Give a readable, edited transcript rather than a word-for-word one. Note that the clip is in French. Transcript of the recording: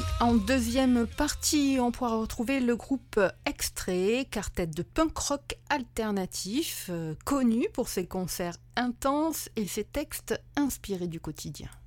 En deuxième partie, on pourra retrouver le groupe Extrait, quartet de punk rock alternatif, connu pour ses concerts intenses et ses textes inspirés du quotidien.